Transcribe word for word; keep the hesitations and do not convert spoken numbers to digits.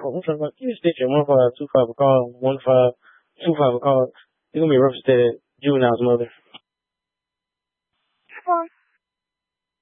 one five five. Give me a stitch at one five two five a call, one five two five a call. You're gonna be represented juvenile's mother. Come on.